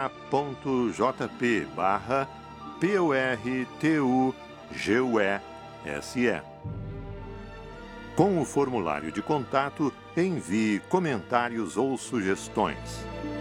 apoia.se. Com o formulário de contato, envie comentários ou sugestões.